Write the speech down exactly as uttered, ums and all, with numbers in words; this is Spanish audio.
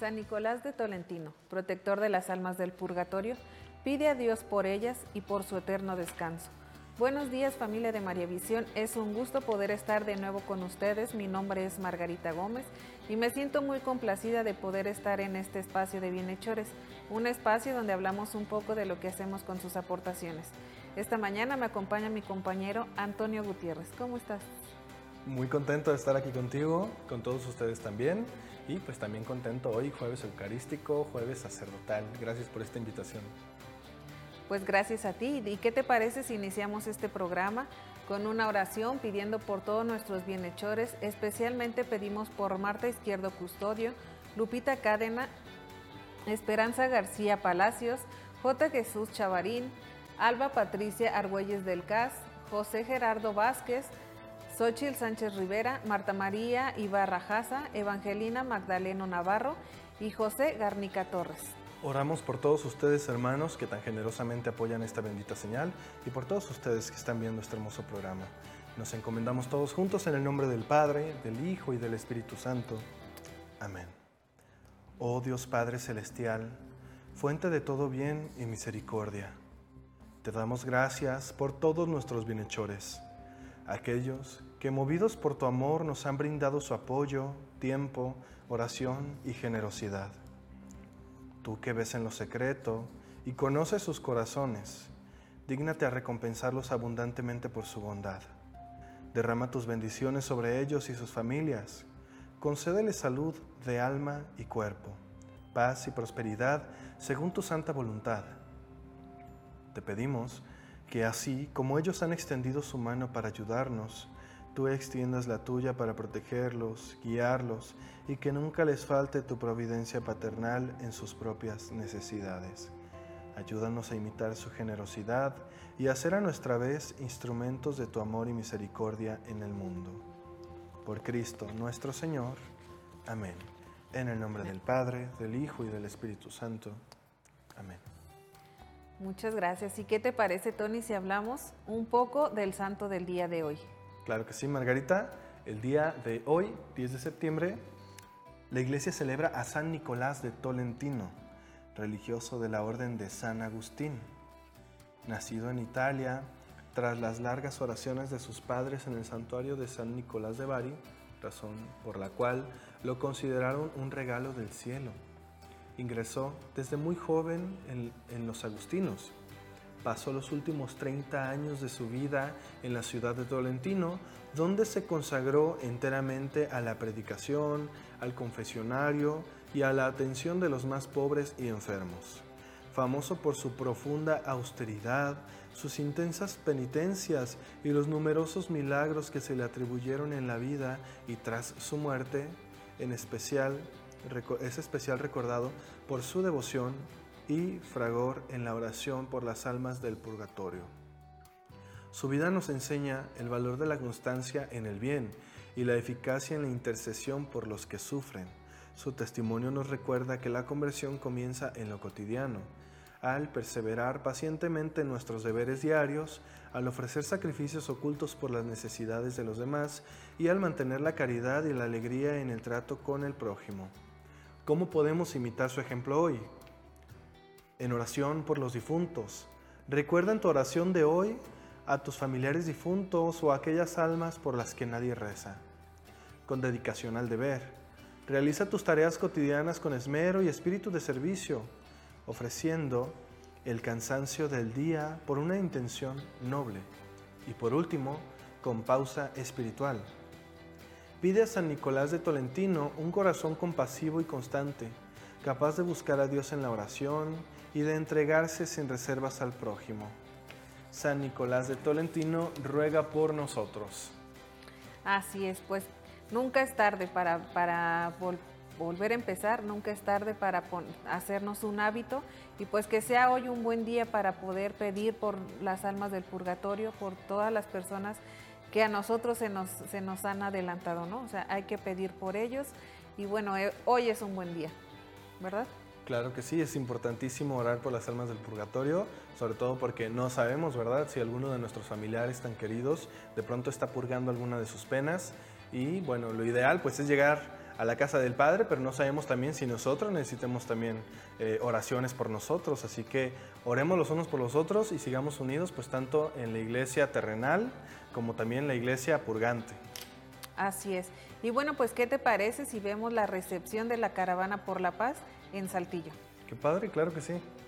San Nicolás de Tolentino, protector de las almas del purgatorio, pide a Dios por ellas y por su eterno descanso. Buenos días, familia de María Visión, es un gusto poder estar de nuevo con ustedes. Mi nombre es Margarita Gómez y me siento muy complacida de poder estar en este espacio de Bienhechores, un espacio donde hablamos un poco de lo que hacemos con sus aportaciones. Esta mañana me acompaña mi compañero Antonio Gutiérrez. ¿Cómo estás? Muy contento de estar aquí contigo, con todos ustedes también, y pues también contento hoy, jueves eucarístico, jueves sacerdotal. Gracias por esta invitación. Pues gracias a ti. ¿Y qué te parece si iniciamos este programa con una oración pidiendo por todos nuestros bienhechores? Especialmente pedimos por Marta Izquierdo Custodio, Lupita Cadena, Esperanza García Palacios, J. Jesús Chavarín, Alba Patricia Argüelles del Cas, José Gerardo Vázquez, Xochitl Sánchez Rivera, Marta María Ibarra Jaza, Evangelina Magdaleno Navarro y José Garnica Torres. Oramos por todos ustedes, hermanos, que tan generosamente apoyan esta bendita señal, y por todos ustedes que están viendo este hermoso programa. Nos encomendamos todos juntos en el nombre del Padre, del Hijo y del Espíritu Santo. Amén. Oh Dios Padre Celestial, fuente de todo bien y misericordia, te damos gracias por todos nuestros bienhechores, aquellos que movidos por tu amor nos han brindado su apoyo, tiempo, oración y generosidad. Tú que ves en lo secreto y conoces sus corazones, dígnate a recompensarlos abundantemente por su bondad. Derrama tus bendiciones sobre ellos y sus familias. Concédeles salud de alma y cuerpo, paz y prosperidad según tu santa voluntad. Te pedimos que así como ellos han extendido su mano para ayudarnos, tú extiendas la tuya para protegerlos, guiarlos y que nunca les falte tu providencia paternal en sus propias necesidades. Ayúdanos a imitar su generosidad y a ser a nuestra vez instrumentos de tu amor y misericordia en el mundo. Por Cristo nuestro Señor. Amén. En el nombre del Padre, del Hijo y del Espíritu Santo. Amén. Muchas gracias. ¿Y qué te parece, Tony, si hablamos un poco del santo del día de hoy? Claro que sí, Margarita. El día de hoy, diez de septiembre, la Iglesia celebra a San Nicolás de Tolentino, religioso de la Orden de San Agustín. Nacido en Italia, tras las largas oraciones de sus padres en el santuario de San Nicolás de Bari, razón por la cual lo consideraron un regalo del cielo. Ingresó desde muy joven en, en los agustinos. Pasó los últimos treinta años de su vida en la ciudad de Tolentino, donde se consagró enteramente a la predicación, al confesionario y a la atención de los más pobres y enfermos. Famoso por su profunda austeridad, sus intensas penitencias y los numerosos milagros que se le atribuyeron en la vida y tras su muerte, en especial, es especial recordado por su devoción y fragor en la oración por las almas del purgatorio. Su vida nos enseña el valor de la constancia en el bien y la eficacia en la intercesión por los que sufren. Su testimonio nos recuerda que la conversión comienza en lo cotidiano, al perseverar pacientemente en nuestros deberes diarios, al ofrecer sacrificios ocultos por las necesidades de los demás y al mantener la caridad y la alegría en el trato con el prójimo. ¿Cómo podemos imitar su ejemplo hoy? En oración por los difuntos. Recuerda en tu oración de hoy a tus familiares difuntos o a aquellas almas por las que nadie reza. Con dedicación al deber. Realiza tus tareas cotidianas con esmero y espíritu de servicio, ofreciendo el cansancio del día por una intención noble. Y por último, con pausa espiritual. Pide a San Nicolás de Tolentino un corazón compasivo y constante, capaz de buscar a Dios en la oración y de entregarse sin reservas al prójimo. San Nicolás de Tolentino ruega por nosotros. Así es, pues nunca es tarde para, para vol volver a empezar, nunca es tarde para hacernos un hábito, y pues que sea hoy un buen día para poder pedir por las almas del purgatorio, por todas las personas que a nosotros se nos, se nos han adelantado, ¿no? O sea, hay que pedir por ellos, y bueno, eh, hoy es un buen día, ¿verdad? Claro que sí, es importantísimo orar por las almas del purgatorio, sobre todo porque no sabemos, ¿verdad?, si alguno de nuestros familiares tan queridos de pronto está purgando alguna de sus penas, y bueno, lo ideal pues es llegar a la casa del Padre, pero no sabemos también si nosotros necesitamos también eh, oraciones por nosotros. Así que oremos los unos por los otros y sigamos unidos, pues tanto en la iglesia terrenal como también en la iglesia purgante. Así es. Y bueno, pues ¿qué te parece si vemos la recepción de la Caravana por la Paz en Saltillo? Qué padre, claro que sí.